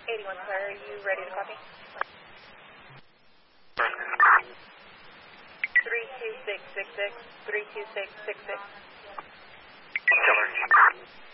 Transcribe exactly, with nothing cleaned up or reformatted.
eighty-one, sir. Are you ready to copy? three two six six six, three two six six six. Killer.